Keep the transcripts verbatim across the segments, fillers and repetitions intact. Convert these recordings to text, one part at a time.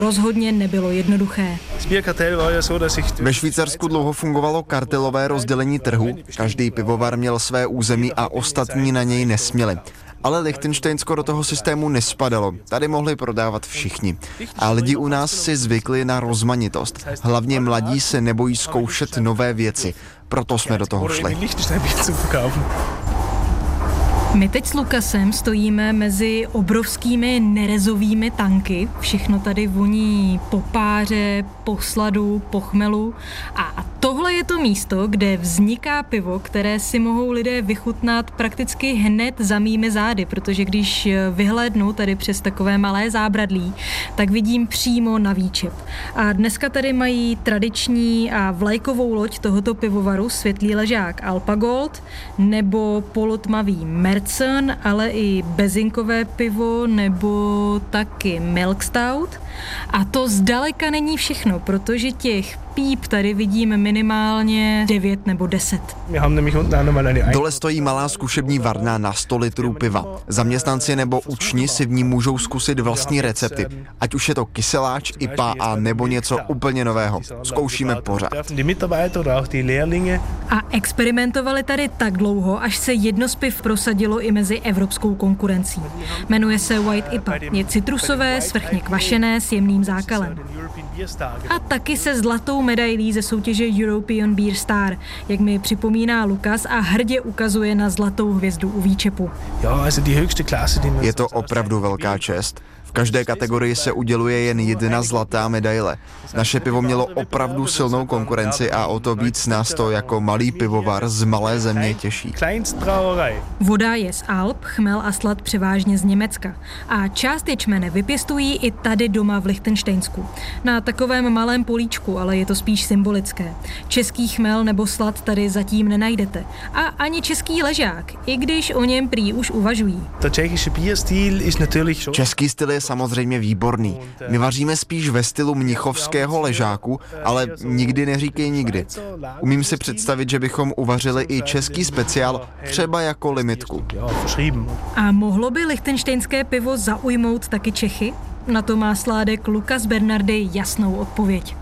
rozhodně nebylo jednoduché. Ve Švýcarsku dlouho fungovalo kartelové rozdělení trhu, každý pivovar měl své území a ostatní na něj nesměli. Ale Lichtenštejnsko do toho systému nespadalo, tady mohli prodávat všichni. A lidi u nás si zvykli na rozmanitost, hlavně mladí se nebojí zkoušet nové věci, proto jsme do toho šli. My teď s Lukasem stojíme mezi obrovskými nerezovými tanky. Všechno tady voní po páře, po sladu, po chmelu. A tohle je to místo, kde vzniká pivo, které si mohou lidé vychutnat prakticky hned za mými zády, protože když vyhlédnu tady přes takové malé zábradlí, tak vidím přímo na výčep. A dneska tady mají tradiční a vlajkovou loď tohoto pivovaru světlý ležák Alpagold nebo polotmavý Märzen, ale i bezinkové pivo nebo taky Milk Stout. A to zdaleka není všechno, protože těch píp tady vidíme minimálně devět nebo deset. Dole stojí malá zkušební varna na sto litrů piva. Zaměstnanci nebo učni si v ní můžou zkusit vlastní recepty. Ať už je to kyseláč, I P A a nebo něco úplně nového. Zkoušíme pořád. A experimentovali tady tak dlouho, až se jedno z piv prosadilo i mezi evropskou konkurencí. Jmenuje se White I P A. Je citrusové, svrchně kvašené s jemným zákalem. A taky se zlatou medailí ze soutěže European Beer Star, jak mi připomíná Lukas a hrdě ukazuje na zlatou hvězdu u výčepu. Je to opravdu velká čest. V každé kategorii se uděluje jen jedna zlatá medaile. Naše pivo mělo opravdu silnou konkurenci a o to víc nás to jako malý pivovar z malé země těší. Voda je z Alp, chmel a slad převážně z Německa. A část ječmene vypěstují i tady doma v Lichtenštejnsku. Na takovém malém políčku, ale je to spíš symbolické. Český chmel nebo slad tady zatím nenajdete. A ani český ležák, i když o něm prý už uvažují. Český styl je samozřejmě výborný. My vaříme spíš ve stylu mnichovského ležáku, ale nikdy neříkej nikdy. Umím si představit, že bychom uvařili i český speciál, třeba jako limitku. A mohlo by lichtenštejnské pivo zaujmout taky Čechy? Na to má sládek Lukas Bernardy jasnou odpověď.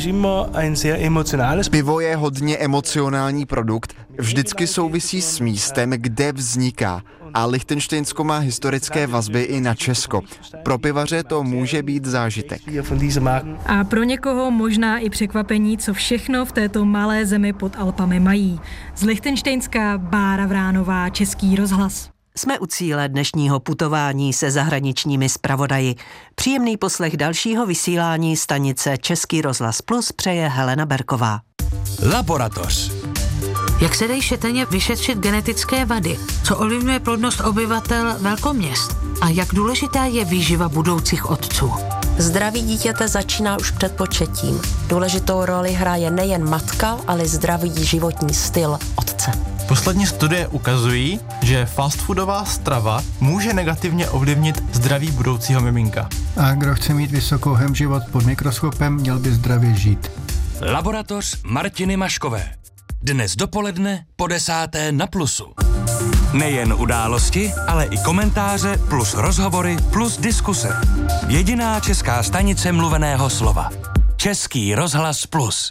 Pivo je hodně emocionální produkt, vždycky souvisí s místem, kde vzniká. A Lichtenštejnsko má historické vazby i na Česko. Pro pivaře to může být zážitek. A pro někoho možná i překvapení, co všechno v této malé zemi pod Alpami mají. Z Lichtenštejnska Bára Vránová, Český rozhlas. Jsme u cíle dnešního putování se zahraničními zpravodaji. Příjemný poslech dalšího vysílání stanice Český rozhlas Plus přeje Helena Berková. Laboratoř. Jak se dají šetrně vyšetřit genetické vady? Co ovlivňuje plodnost obyvatel velkoměst? A jak důležitá je výživa budoucích otců? Zdraví dítěte začíná už před početím. Důležitou roli hraje nejen matka, ale zdravý životní styl otce. Poslední studie ukazují, že fastfoodová strava může negativně ovlivnit zdraví budoucího miminka. A kdo chce mít vysokou hemživot pod mikroskopem, měl by zdravě žít. Laboratoř Martiny Maškové. Dnes dopoledne po desáté na Plusu. Nejen události, ale i komentáře plus rozhovory plus diskuse. Jediná česká stanice mluveného slova. Český rozhlas Plus.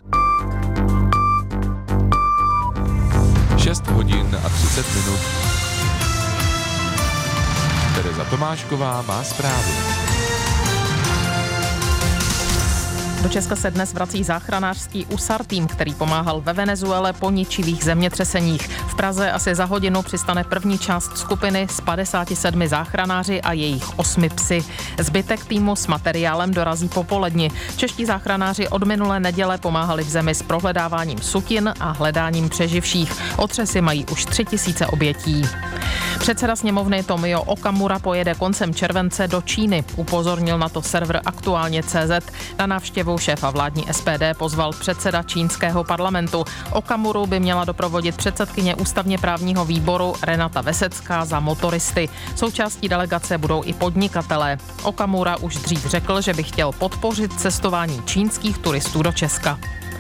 šest hodin a třicet minut. Tereza Tomášková má zprávy. Do Česka se dnes vrací záchranářský U S A R tým, který pomáhal ve Venezuele po ničivých zemětřeseních. V Praze asi za hodinu přistane první část skupiny z padesáti sedmi záchranáři a jejich osmi psy. Zbytek týmu s materiálem dorazí popoledni. Čeští záchranáři od minulé neděle pomáhali v zemi s prohledáváním sutin a hledáním přeživších. Otřesy mají už tři tisíce obětí. Předseda sněmovny Tomio Okamura pojede koncem července do Číny. Upozornil na to server aktuálně tečka cé zet. Na návštěvu šéfa vládní S P D pozval předseda čínského parlamentu. Okamuru by měla doprovodit předsedkyně ústavně právního výboru Renata Vesecká za motoristy. Součástí delegace budou i podnikatelé. Okamura už dřív řekl, že by chtěl podpořit cestování čínských turistů do Česka.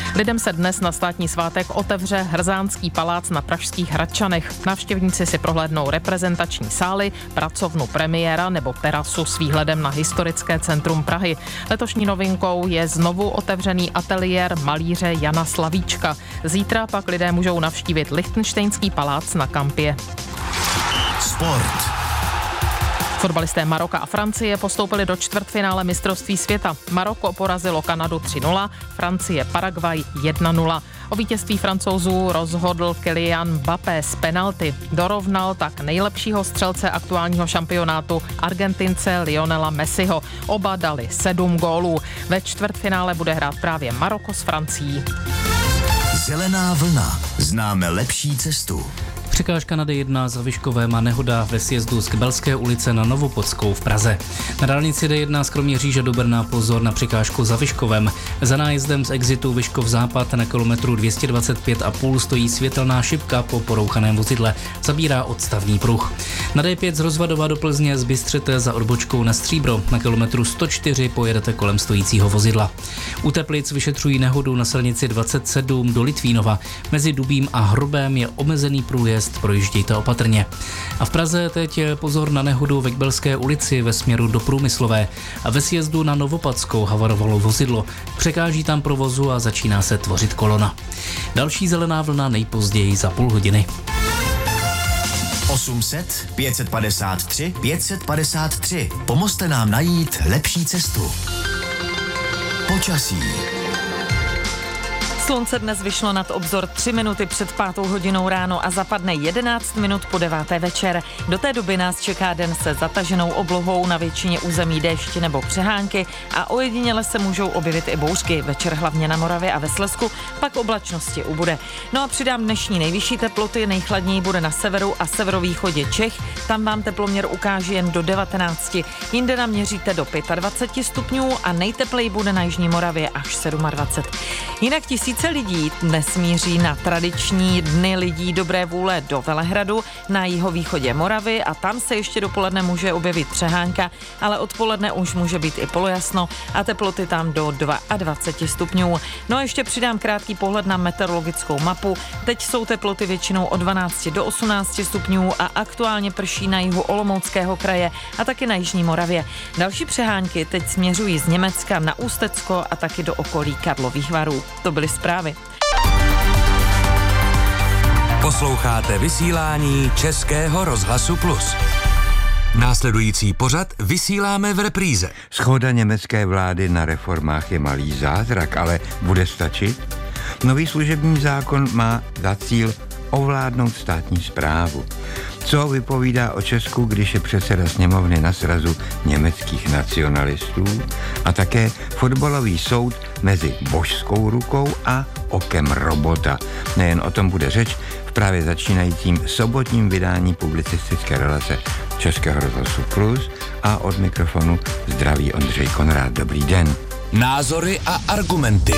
Lidem se dnes na státní svátek otevře Hrzánský palác na pražských Hradčanech. Návštěvníci si prohlédnou reprezentační sály, pracovnu premiéra nebo terasu s výhledem na historické centrum Prahy. Letošní novinkou je znovu otevřený ateliér malíře Jana Slavíčka. Zítra pak lidé můžou navštívit Lichtenštejnský palác na Kampě. Sport. Fotbalisté Maroka a Francie postoupili do čtvrtfinále mistrovství světa. Maroko porazilo Kanadu tři nula, Francie Paraguay jedna nula. O vítězství Francouzů rozhodl Kylian Mbappé z penalty. Dorovnal tak nejlepšího střelce aktuálního šampionátu Argentince Lionela Messiho. Oba dali sedm gólů. Ve čtvrtfinále bude hrát právě Maroko s Francií. Zelená vlna. Známe lepší cestu. Překážka na D jedna Zaviškovém a nehoda ve sjezdu z Kbelské ulice na Novopodskou v Praze. Na dálnici D jedna z Kroměříže do Brna pozor na překážku Zaviškovém. Za nájezdem z exitu Vyškov západ na kilometru dvě stě dvacet pět a půl stojí světelná šipka po porouchaném vozidle. Zabírá odstavný pruh. Na D pět z Rozvadova do Plzně zbystřete za odbočkou na Stříbro. Na kilometru sto čtyři pojedete kolem stojícího vozidla. U Teplic vyšetřují nehodu na silnici dvacet sedm do Litvínova. Mezi Dubím a Hrubém je omezený průjezd, projíždějte opatrně. A v Praze teď pozor na nehodu ve Kbelské ulici ve směru do Průmyslové. A ve sjezdu na Novopadskou havarovalo vozidlo. Překáží tam provozu a začíná se tvořit kolona. Další zelená vlna nejpozději za půl hodiny. osm set, pět set padesát tři, pět set padesát tři. Pomozte nám najít lepší cestu. Počasí. Slunce dnes vyšlo nad obzor tři minuty před pátou hodinou ráno a zapadne jedenáct minut po deváté večer. Do té doby nás čeká den se zataženou oblohou, na většině území déšť nebo přehánky a ojediněle se můžou objevit i bouřky. Večer hlavně na Moravě a ve Slezsku, pak oblačnosti ubude. No a přidám dnešní nejvyšší teploty, nejchladněji bude na severu a severovýchodě Čech. Tam vám teploměr ukáže jen do devatenácti. Jinde naměříte do dvacet pět stupňů a nejtepleji bude na jižní Moravě až dvacet sedm. Jinak tisíce lidí dnes míří na tradiční dny lidí dobré vůle do Velehradu na jihovýchodě Moravy a tam se ještě dopoledne může objevit přehánka, ale odpoledne už může být i polojasno a teploty tam do dvacet dva stupňů. No a ještě přidám krátký pohled na meteorologickou mapu. Teď jsou teploty většinou od dvanácti do osmnácti stupňů a aktuálně prší na jihu Olomouckého kraje a taky na jižní Moravě. Další přehánky teď směřují z Německa na Ústecko a taky do okolí Karlových Varů. To byly zprávy. Posloucháte vysílání Českého rozhlasu Plus. Následující pořad vysíláme v repríze. Shoda německé vlády na reformách je malý zázrak, ale bude stačit? Nový služební zákon má za cíl ovládnout státní správu. Co vypovídá o Česku, když je předseda sněmovny na srazu německých nacionalistů a také fotbalový soud mezi božskou rukou a okem robota. Nejen o tom bude řeč v právě začínajícím sobotním vydání publicistické relace Českého rozhlasu Plus a od mikrofonu zdraví Ondřej Konrád. Dobrý den. Názory a argumenty.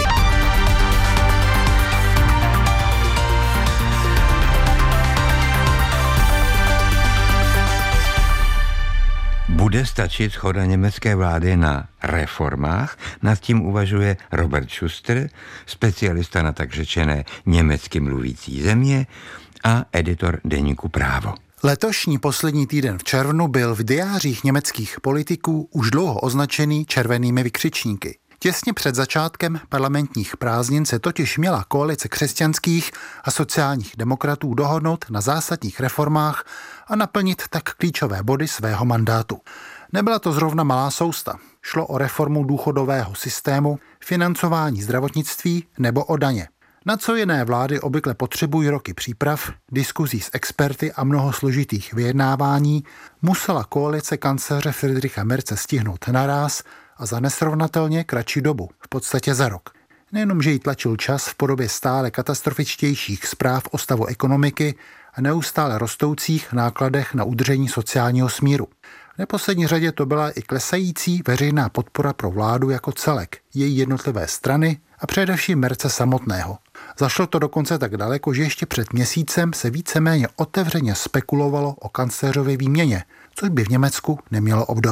Bude stačit shoda německé vlády na reformách? Nad tím uvažuje Robert Schuster, specialista na tak řečené německy mluvící země a editor deníku Právo. Letošní poslední týden v červnu byl v diářích německých politiků už dlouho označený červenými vykřičníky. Těsně před začátkem parlamentních prázdnin se totiž měla koalice křesťanských a sociálních demokratů dohodnout na zásadních reformách a naplnit tak klíčové body svého mandátu. Nebyla to zrovna malá sousta. Šlo o reformu důchodového systému, financování zdravotnictví nebo o daně. Na co jiné vlády obvykle potřebují roky příprav, diskuzí s experty a mnoho složitých vyjednávání, musela koalice kancléře Friedricha Merze stihnout naráz a za nesrovnatelně kratší dobu, v podstatě za rok. Nejenom, že jí tlačil čas v podobě stále katastrofičtějších zpráv o stavu ekonomiky a neustále rostoucích nákladech na udržení sociálního smíru. V neposlední řadě to byla i klesající veřejná podpora pro vládu jako celek, její jednotlivé strany a především Merze samotného. Zašlo to dokonce tak daleko, že ještě před měsícem se víceméně otevřeně spekulovalo o kancléřově výměně, což by v Německu nemělo obdoby.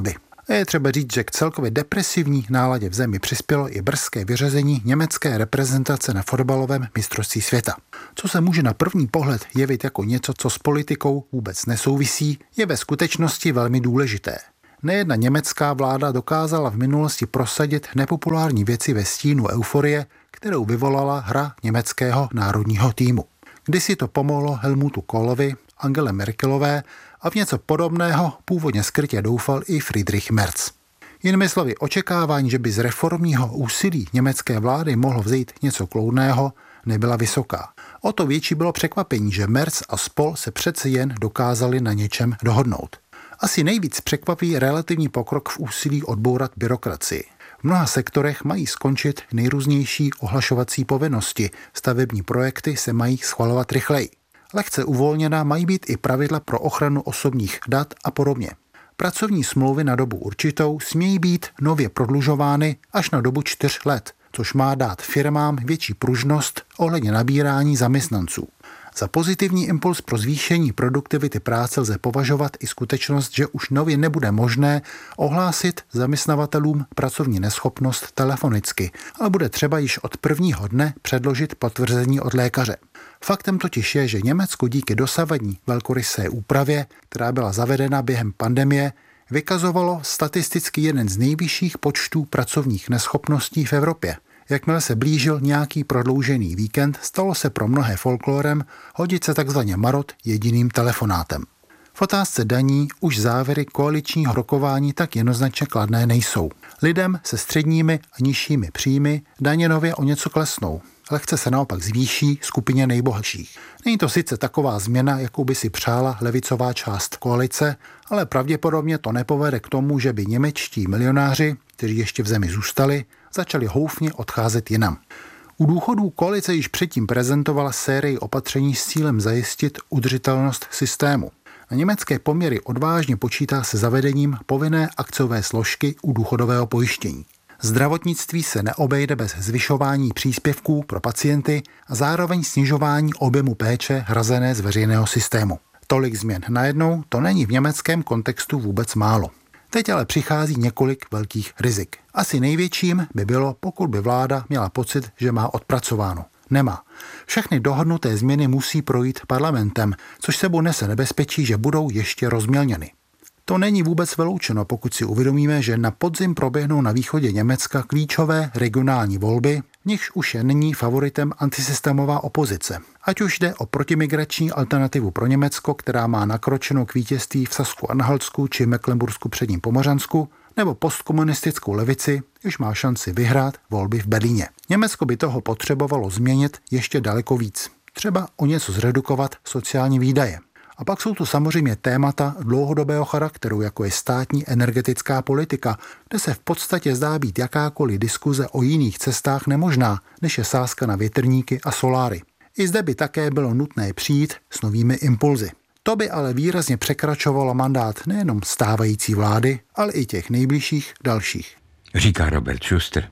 A je třeba říct, že k celkově depresivní náladě v zemi přispělo i brzké vyřazení německé reprezentace na fotbalovém mistrovství světa. Co se může na první pohled jevit jako něco, co s politikou vůbec nesouvisí, je ve skutečnosti velmi důležité. Nejedna německá vláda dokázala v minulosti prosadit nepopulární věci ve stínu euforie, kterou vyvolala hra německého národního týmu. Kdysi to pomohlo Helmutu Kohlovi, Angele Merkelové a v něco podobného původně skrytě doufal i Friedrich Merz. Jinými slovy, očekávání, že by z reformního úsilí německé vlády mohlo vzejít něco kloudného, nebyla vysoká. O to větší bylo překvapení, že Merz a spol se přece jen dokázali na něčem dohodnout. Asi nejvíc překvapí relativní pokrok v úsilí odbourat byrokracii. V mnoha sektorech mají skončit nejrůznější ohlašovací povinnosti, stavební projekty se mají schvalovat rychleji. Lehce uvolněná mají být i pravidla pro ochranu osobních dat a podobně. Pracovní smlouvy na dobu určitou smějí být nově prodlužovány až na dobu čtyř let, což má dát firmám větší pružnost ohledně nabírání zaměstnanců. Za pozitivní impuls pro zvýšení produktivity práce lze považovat i skutečnost, že už nově nebude možné ohlásit zaměstnavatelům pracovní neschopnost telefonicky, ale bude třeba již od prvního dne předložit potvrzení od lékaře. Faktem totiž je, že Německo díky dosavadní velkorysé úpravě, která byla zavedena během pandemie, vykazovalo statisticky jeden z nejvyšších počtů pracovních neschopností v Evropě. Jakmile se blížil nějaký prodloužený víkend, stalo se pro mnohé folklorem hodit se takzvaně marot jediným telefonátem. V otázce daní už závěry koaličního rokování tak jednoznačně kladné nejsou. Lidem se středními a nižšími příjmy daně nově o něco klesnou. Lehce se naopak zvýší skupině nejbohatších. Není to sice taková změna, jakou by si přála levicová část koalice, ale pravděpodobně to nepovede k tomu, že by němečtí milionáři, kteří ještě v zemi zůstali, začali houfně odcházet jinam. U důchodů koalice již předtím prezentovala sérii opatření s cílem zajistit udržitelnost systému. Na německé poměry odvážně počítá se zavedením povinné akciové složky u důchodového pojištění. Zdravotnictví se neobejde bez zvyšování příspěvků pro pacienty a zároveň snižování objemu péče hrazené z veřejného systému. Tolik změn najednou, to není v německém kontextu vůbec málo. Teď ale přichází několik velkých rizik. Asi největším by bylo, pokud by vláda měla pocit, že má odpracováno. Nemá. Všechny dohodnuté změny musí projít parlamentem, což sebou nese nebezpečí, že budou ještě rozmělněny. To není vůbec vyloučeno, pokud si uvědomíme, že na podzim proběhnou na východě Německa klíčové regionální volby, v nichž už je nyní favoritem antisystémová opozice. Ať už jde o protimigrační alternativu pro Německo, která má nakročeno k vítězství v Sasku-Anhaltsku či Mecklenbursku předním Pomořansku, nebo postkomunistickou levici, jež má šanci vyhrát volby v Berlíně. Německo by toho potřebovalo změnit ještě daleko víc. Třeba o něco zredukovat sociální výdaje. A pak jsou tu samozřejmě témata dlouhodobého charakteru, jako je státní energetická politika, kde se v podstatě zdá být jakákoliv diskuze o jiných cestách nemožná, než je sázka na větrníky a soláry. I zde by také bylo nutné přijít s novými impulzy. To by ale výrazně překračovalo mandát nejenom stávající vlády, ale i těch nejbližších dalších. Říká Robert Schuster.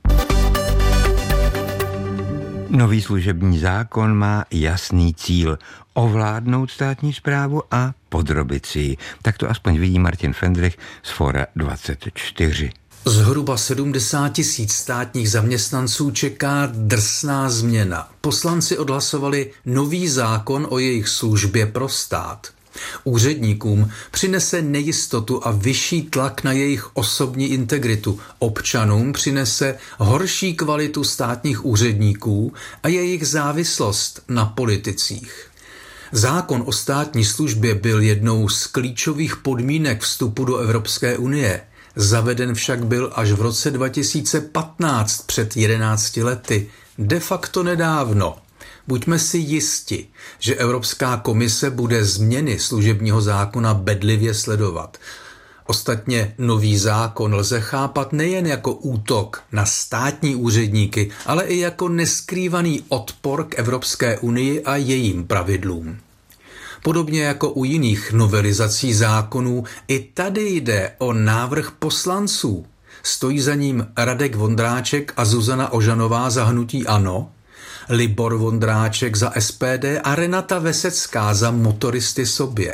Nový služební zákon má jasný cíl – ovládnout státní správu a podrobit si ji. Tak to aspoň vidí Martin Fendrich z Fora dvacet čtyři. Zhruba sedmdesát tisíc státních zaměstnanců čeká drsná změna. Poslanci odhlasovali nový zákon o jejich službě pro stát. Úředníkům přinese nejistotu a vyšší tlak na jejich osobní integritu. Občanům přinese horší kvalitu státních úředníků a jejich závislost na politicích. Zákon o státní službě byl jednou z klíčových podmínek vstupu do Evropské unie. Zaveden však byl až v roce dva tisíce patnáct, před jedenácti lety, de facto nedávno. Buďme si jisti, že Evropská komise bude změny služebního zákona bedlivě sledovat. Ostatně nový zákon lze chápat nejen jako útok na státní úředníky, ale i jako neskrývaný odpor k Evropské unii a jejím pravidlům. Podobně jako u jiných novelizací zákonů, i tady jde o návrh poslanců. Stojí za ním Radek Vondráček a Zuzana Ožanová za hnutí ANO, Libor Vondráček za S P D a Renata Vesecká za Motoristy sobě.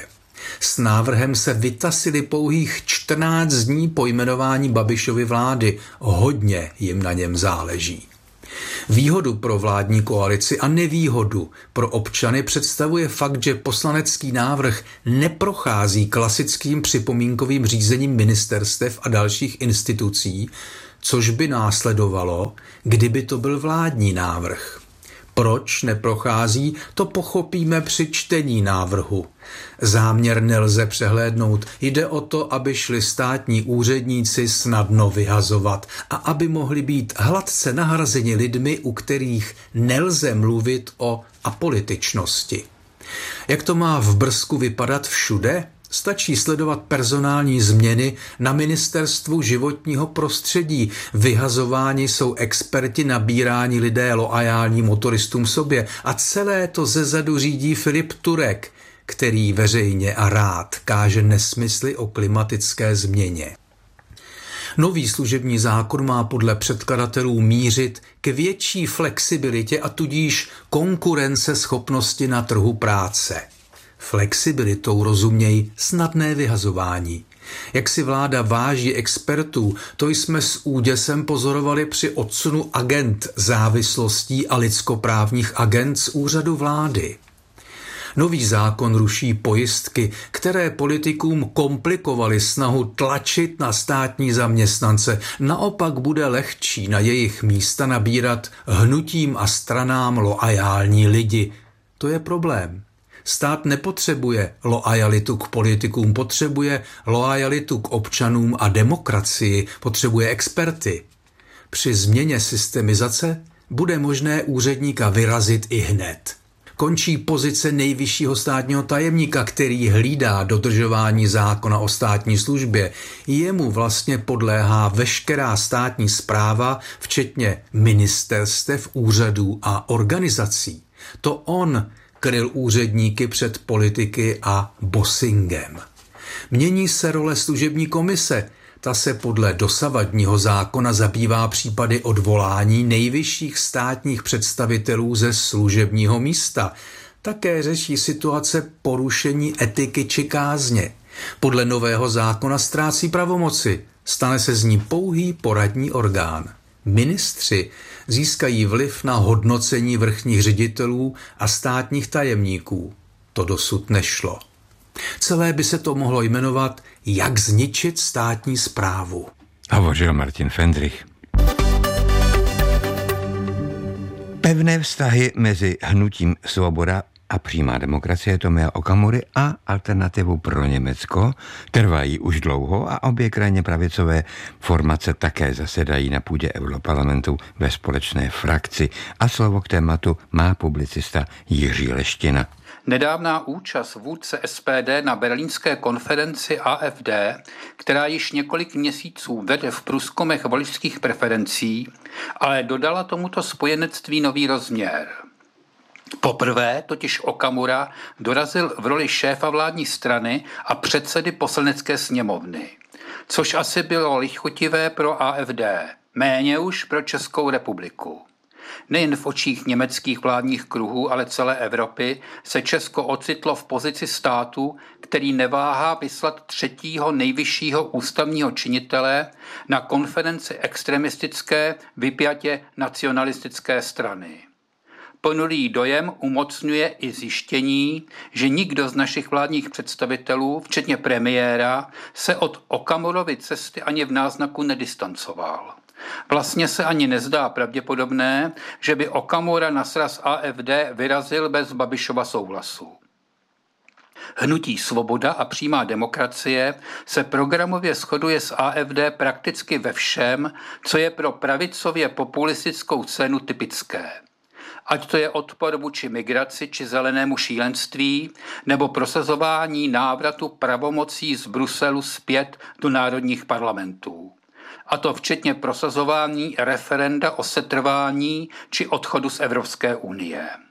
S návrhem se vytasili pouhých čtrnáct dní po jmenování Babišovy vlády. Hodně jim na něm záleží. Výhodu pro vládní koalici a nevýhodu pro občany představuje fakt, že poslanecký návrh neprochází klasickým připomínkovým řízením ministerstev a dalších institucí, což by následovalo, kdyby to byl vládní návrh. Proč neprochází, to pochopíme při čtení návrhu. Záměr nelze přehlédnout. Jde o to, aby šli státní úředníci snadno vyhazovat a aby mohli být hladce nahrazeni lidmi, u kterých nelze mluvit o apolitičnosti. Jak to má v Brzku vypadat všude? Stačí sledovat personální změny na Ministerstvu životního prostředí. Vyhazováni jsou experti, nabírání lidé loajální motoristům sobě a celé to zezadu řídí Filip Turek, který veřejně a rád káže nesmysly o klimatické změně. Nový služební zákon má podle předkladatelů mířit k větší flexibilitě a tudíž konkurenceschopnosti na trhu práce. Flexibilitou rozuměj snadné vyhazování. Jak si vláda váží expertů, to jsme s úděsem pozorovali při odsunu agent závislostí a lidskoprávních agent z úřadu vlády. Nový zákon ruší pojistky, které politikům komplikovaly snahu tlačit na státní zaměstnance. Naopak bude lehčí na jejich místa nabírat hnutím a stranám loajální lidi. To je problém. Stát nepotřebuje loajalitu k politikům, potřebuje loajalitu k občanům a demokracii, potřebuje experty. Při změně systemizace bude možné úředníka vyrazit i hned. Končí pozice nejvyššího státního tajemníka, který hlídá dodržování zákona o státní službě. Jemu vlastně podléhá veškerá státní správa, včetně ministerstev, úřadů a organizací. To on kryl úředníky před politiky a bossingem. Mění se role služební komise. Ta se podle dosavadního zákona zabývá případy odvolání nejvyšších státních představitelů ze služebního místa. Také řeší situace porušení etiky či kázně. Podle nového zákona ztrácí pravomoci. Stane se z ní pouhý poradní orgán. Ministři získají vliv na hodnocení vrchních ředitelů a státních tajemníků. To dosud nešlo. Celé by se to mohlo jmenovat Jak zničit státní správu. Hovořil Martin Fendrich. Pevné vztahy mezi hnutím Svoboda a přímá demokracie Tomia Okamury a Alternativu pro Německo trvají už dlouho a obě krajně pravicové formace také zasedají na půdě Europarlamentu ve společné frakci. A slovo k tématu má publicista Jiří Leština. Nedávná účast vůdce S P D na berlínské konferenci A F D, která již několik měsíců vede v průzkumech voličských preferencí, ale dodala tomuto spojenectví nový rozměr. Poprvé totiž Okamura dorazil v roli šéfa vládní strany a předsedy poslanecké sněmovny, což asi bylo lichotivé pro A F D, méně už pro Českou republiku. Nejen v očích německých vládních kruhů, ale celé Evropy se Česko ocitlo v pozici státu, který neváhá vyslat třetího nejvyššího ústavního činitele na konferenci extremistické, vypjatě nacionalistické strany. Ponurý dojem umocňuje i zjištění, že nikdo z našich vládních představitelů, včetně premiéra, se od Okamurovy cesty ani v náznaku nedistancoval. Vlastně se ani nezdá pravděpodobné, že by Okamura na sraz A F D vyrazil bez Babišova souhlasu. Hnutí Svoboda a přímá demokracie se programově shoduje s A F D prakticky ve všem, co je pro pravicově populistickou scénu typické. Ať to je odpor vůči migraci či zelenému šílenství, nebo prosazování návratu pravomocí z Bruselu zpět do národních parlamentů. A to včetně prosazování referenda o setrvání či odchodu z Evropské unie.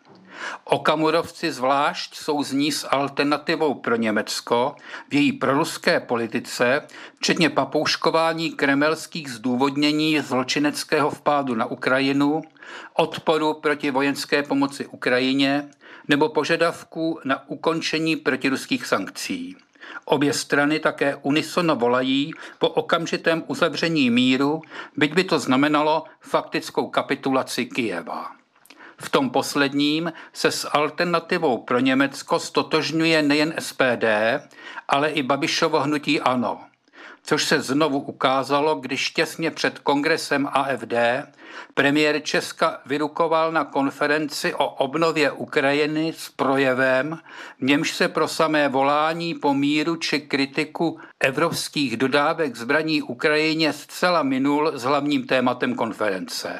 Okamurovci zvlášť souzní s alternativou pro Německo v její proruské politice, včetně papouškování kremelských zdůvodnění zločineckého vpádu na Ukrajinu, odporu proti vojenské pomoci Ukrajině nebo požadavků na ukončení protiruských sankcí. Obě strany také unisono volají po okamžitém uzavření míru, byť by to znamenalo faktickou kapitulaci Kyjeva. V tom posledním se s alternativou pro Německo stotožňuje nejen S P D, ale i Babišovo hnutí ANO, což se znovu ukázalo, když těsně před kongresem A F D premiér Česka vyrukoval na konferenci o obnově Ukrajiny s projevem, v němž se pro samé volání po míru či kritiku evropských dodávek zbraní Ukrajině zcela minul s hlavním tématem konference.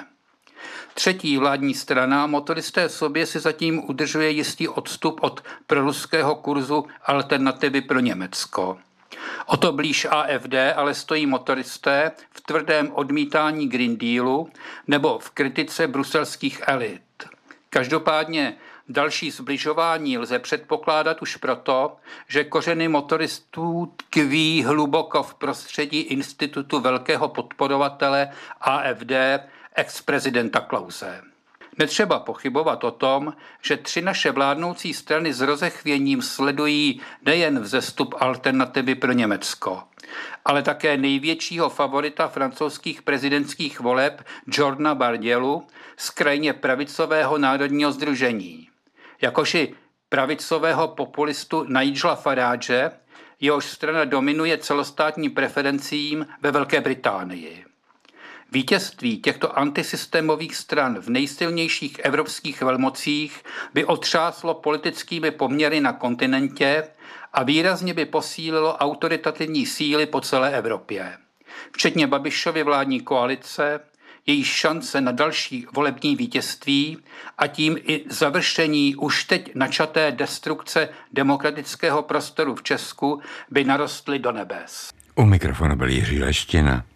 Třetí vládní strana, motoristé sobě, si zatím udržuje jistý odstup od proruského kurzu alternativy pro Německo. O to blíž A F D ale stojí motoristé v tvrdém odmítání Green Dealu nebo v kritice bruselských elit. Každopádně další zbližování lze předpokládat už proto, že kořeny motoristů tkví hluboko v prostředí institutu velkého podporovatele A F D, ex-prezidenta Klause. Netřeba pochybovat o tom, že tři naše vládnoucí strany s rozechvěním sledují nejen vzestup alternativy pro Německo, ale také největšího favorita francouzských prezidentských voleb Jordana Bardielu z krajně pravicového národního sdružení, jakož i pravicového populistu Nigela Farage, jehož strana dominuje celostátním preferencím ve Velké Británii. Vítězství těchto antisystémových stran v nejsilnějších evropských velmocích by otřáslo politickými poměry na kontinentě a výrazně by posílilo autoritativní síly po celé Evropě, včetně Babišovy vládní koalice, její šance na další volební vítězství a tím i završení už teď načaté destrukce demokratického prostoru v Česku by narostly do nebes. U mikrofonu byl Jiří Leština.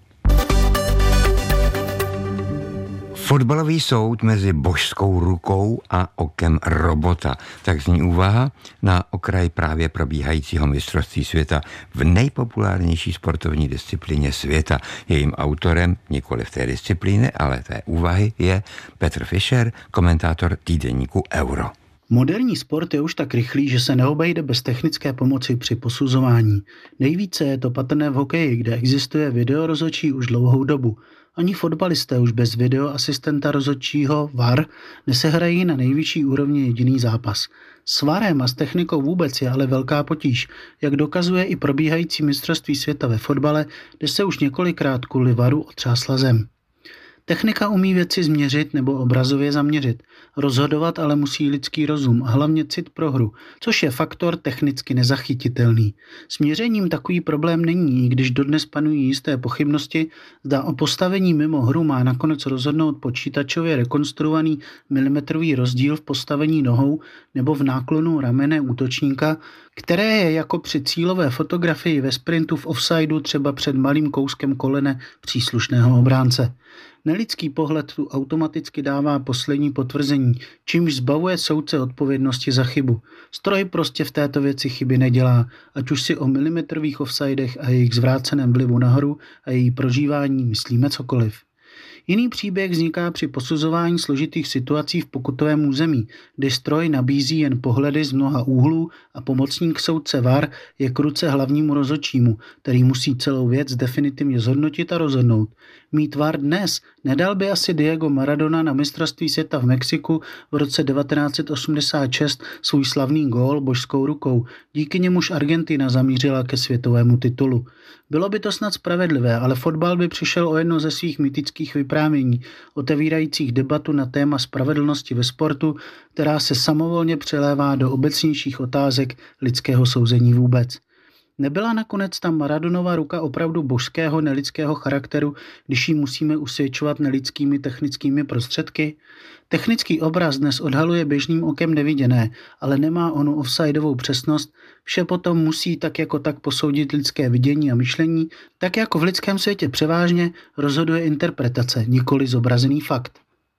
Fotbalový soud mezi božskou rukou a okem robota. Tak zní úvaha na okraj právě probíhajícího mistrovství světa v nejpopulárnější sportovní disciplíně světa. Jejím autorem, nikoli v té disciplíny, ale té úvahy, je Petr Fischer, komentátor týdeníku Euro. Moderní sport je už tak rychlý, že se neobejde bez technické pomoci při posuzování. Nejvíce je to patrné v hokeji, kde existuje videorozhodčí už dlouhou dobu. Ani fotbalisté už bez videoasistenta rozhodčího V A R nesehrají na nejvyšší úrovni jediný zápas. S V A R em a s technikou vůbec je ale velká potíž, jak dokazuje i probíhající mistrovství světa ve fotbale, kde se už několikrát kvůli V A Ru otřásla zem. Technika umí věci změřit nebo obrazově zaměřit. Rozhodovat ale musí lidský rozum a hlavně cit pro hru, což je faktor technicky nezachytitelný. S měřením takový problém není, i když dodnes panují jisté pochybnosti, zda o postavení mimo hru má nakonec rozhodnout počítačově rekonstruovaný milimetrový rozdíl v postavení nohou nebo v náklonu ramene útočníka, které je jako při cílové fotografii ve sprintu v offsideu třeba před malým kouskem kolene příslušného obránce. Nelidský pohled tu automaticky dává poslední potvrzení, čímž zbavuje soudce odpovědnosti za chybu. Stroj prostě v této věci chyby nedělá, ať už si o milimetrových offsidech a jejich zvráceném vlivu nahoru a její prožívání myslíme cokoliv. Jiný příběh vzniká při posuzování složitých situací v pokutovém území, kdy stroj nabízí jen pohledy z mnoha úhlů a pomocník soudce V A R je k ruce hlavnímu rozhodčímu, který musí celou věc definitivně zhodnotit a rozhodnout. Mít V A R dnes nedal by asi Diego Maradona na mistrovství světa v Mexiku v roce devatenáct set osmdesát šest svůj slavný gól božskou rukou, díky němuž Argentina zamířila ke světovému titulu. Bylo by to snad spravedlivé, ale fotbal by přišel o jedno ze svých mytických vyprávění, otevírajících debatu na téma spravedlnosti ve sportu, která se samovolně přelévá do obecnějších otázek lidského souzení vůbec. Nebyla nakonec ta Maradonova ruka opravdu božského nelidského charakteru, když ji musíme usvědčovat nelidskými technickými prostředky? Technický obraz dnes odhaluje běžným okem neviděné, ale nemá onu offsideovou přesnost, vše potom musí tak jako tak posoudit lidské vidění a myšlení, tak jako v lidském světě převážně rozhoduje interpretace, nikoli zobrazený fakt.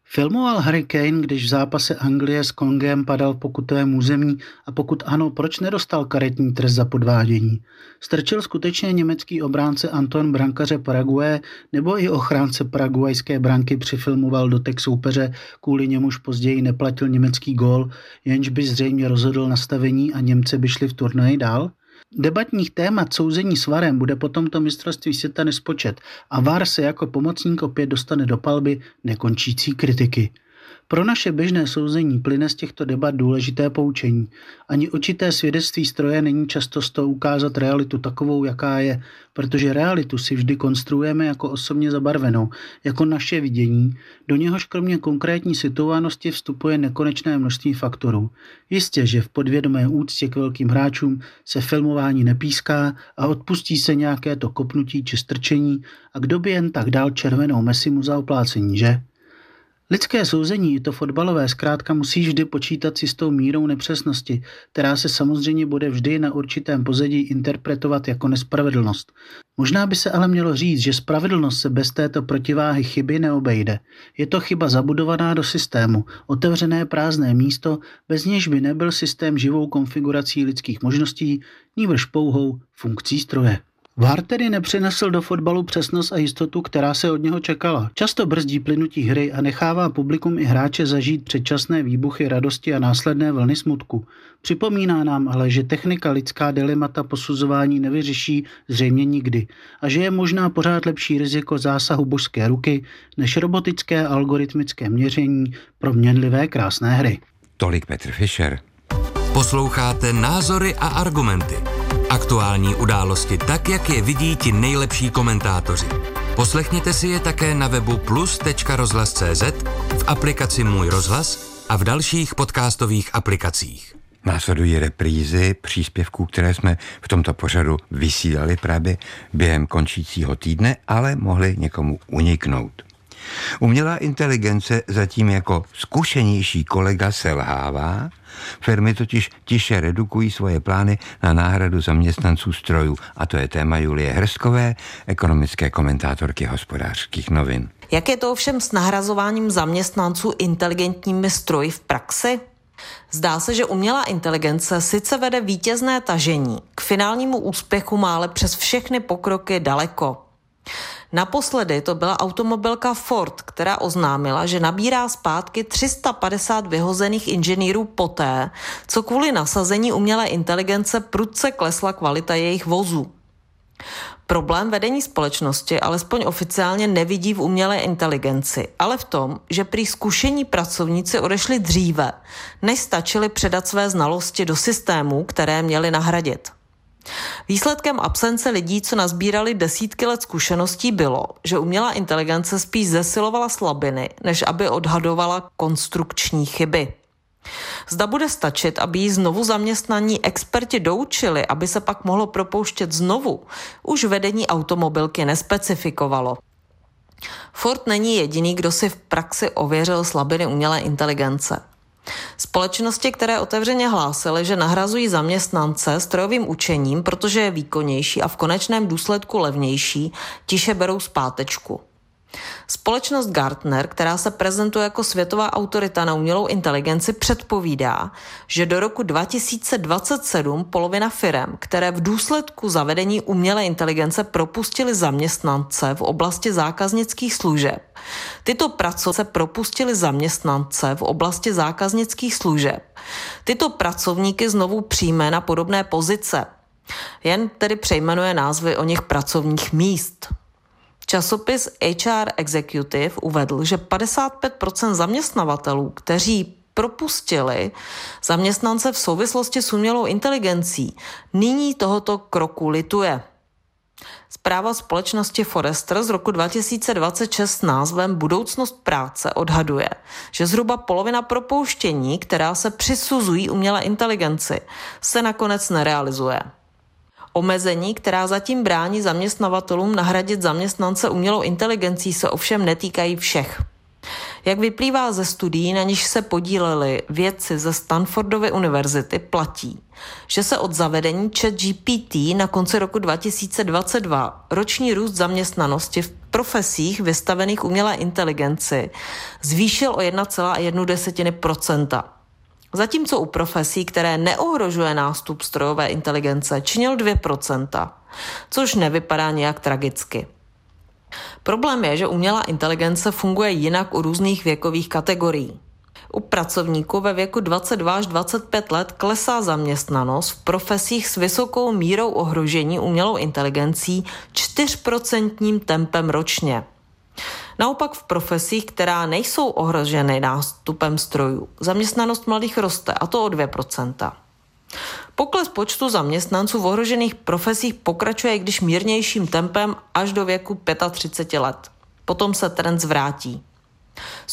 Filmoval Harry Kane, když v zápase Anglie s Kongem padal v pokutovém území a pokud ano, proč nedostal karetní trest za podvádění? Strčil skutečně německý obránce Anton brankaře Paraguaye nebo i ochránce paraguajské branky přifilmoval dotek soupeře, kvůli němuž později neplatil německý gól, jenž by zřejmě rozhodl nastavení a Němci by šli v turnaji dál? Debatních témat souzení s varem bude po tomto mistrovství světa nespočet a V A R se jako pomocník opět dostane do palby nekončící kritiky. Pro naše běžné souzení plyne z těchto debat důležité poučení. Ani očité svědectví stroje není často z toho ukázat realitu takovou, jaká je, protože realitu si vždy konstruujeme jako osobně zabarvenou, jako naše vidění, do něhož kromě konkrétní situovanosti vstupuje nekonečné množství faktorů. Jistě, že v podvědomé úctě k velkým hráčům se filmování nepíská a odpustí se nějaké to kopnutí či strčení a kdo by jen tak dal červenou Messimu za oplácení, že? Lidské souzení, i to fotbalové, zkrátka musí vždy počítat s jistou mírou nepřesnosti, která se samozřejmě bude vždy na určitém pozadí interpretovat jako nespravedlnost. Možná by se ale mělo říct, že spravedlnost se bez této protiváhy chyby neobejde. Je to chyba zabudovaná do systému, otevřené prázdné místo, bez něž by nebyl systém živou konfigurací lidských možností, nýbrž pouhou funkcí stroje. V A R tedy nepřinesl do fotbalu přesnost a jistotu, která se od něho čekala. Často brzdí plynutí hry a nechává publikum i hráče zažít předčasné výbuchy radosti a následné vlny smutku. Připomíná nám ale, že technika lidská dilemata posuzování nevyřeší zřejmě nikdy a že je možná pořád lepší riziko zásahu božské ruky než robotické algoritmické měření proměnlivé krásné hry. Tolik Petr Fischer. Posloucháte Názory a argumenty. Aktuální události tak, jak je vidí ti nejlepší komentátoři. Poslechněte si je také na webu plus tečka rozhlas tečka cé zet, v aplikaci Můj rozhlas a v dalších podcastových aplikacích. Následují reprízy příspěvků, které jsme v tomto pořadu vysílali právě během končícího týdne, ale mohly někomu uniknout. Umělá inteligence zatím jako zkušenější kolega selhává, firmy totiž tiše redukují svoje plány na náhradu zaměstnanců strojů a to je téma Julie Hrskové, ekonomické komentátorky Hospodářských novin. Jak je to ovšem s nahrazováním zaměstnanců inteligentními stroji v praxi? Zdá se, že umělá inteligence sice vede vítězné tažení, k finálnímu úspěchu má ale přes všechny pokroky daleko. Naposledy to byla automobilka Ford, která oznámila, že nabírá zpátky tři sta padesát vyhozených inženýrů poté, co kvůli nasazení umělé inteligence prudce klesla kvalita jejich vozů. Problém vedení společnosti alespoň oficiálně nevidí v umělé inteligenci, ale v tom, že prý zkušení pracovníci odešli dříve, než stačili předat své znalosti do systémů, které měli nahradit. Výsledkem absence lidí, co nazbírali desítky let zkušeností, bylo, že umělá inteligence spíš zesilovala slabiny, než aby odhadovala konstrukční chyby. Zda bude stačit, aby jí znovu zaměstnaní experti doučili, aby se pak mohlo propouštět znovu, už vedení automobilky nespecifikovalo. Ford není jediný, kdo si v praxi ověřil slabiny umělé inteligence. Společnosti, které otevřeně hlásily, že nahrazují zaměstnance strojovým učením, protože je výkonnější a v konečném důsledku levnější, tiše berou zpátečku. Společnost Gartner, která se prezentuje jako světová autorita na umělou inteligenci, předpovídá, že do roku dva tisíce dvacet sedm polovina firem, které v důsledku zavedení umělé inteligence propustili zaměstnance v oblasti zákaznických služeb, tyto pracovníci propustili zaměstnance v oblasti zákaznických služeb. Tyto pracovníky znovu přijme na podobné pozice. Jen tedy přejmenuje názvy o nich pracovních míst. Časopis H R Executive uvedl, že padesát pět procent zaměstnavatelů, kteří propustili zaměstnance v souvislosti s umělou inteligencí, nyní tohoto kroku lituje. Zpráva společnosti Forrester z roku dva tisíce dvacet šest s názvem Budoucnost práce odhaduje, že zhruba polovina propouštění, která se přisuzují umělé inteligenci, se nakonec nerealizuje. Omezení, která zatím brání zaměstnavatelům nahradit zaměstnance umělou inteligencí, se ovšem netýkají všech. Jak vyplývá ze studií, na nichž se podíleli vědci ze Stanfordovy univerzity, platí, že se od zavedení ChatGPT na konci roku dva tisíce dvacet dva roční růst zaměstnanosti v profesích vystavených umělé inteligenci zvýšil o jedna celá jedna procenta. Zatímco u profesí, které neohrožuje nástup strojové inteligence, činil dvě procenta, což nevypadá nějak tragicky. Problém je, že umělá inteligence funguje jinak u různých věkových kategorií. U pracovníků ve věku dvacet dva až dvacet pět let klesá zaměstnanost v profesích s vysokou mírou ohrožení umělou inteligencí čtyřprocentním tempem ročně. Naopak v profesích, která nejsou ohroženy nástupem strojů, zaměstnanost mladých roste, a to o dvě procenta. Pokles počtu zaměstnanců v ohrožených profesích pokračuje, i když mírnějším tempem až do věku třicet pět let. Potom se trend zvrátí.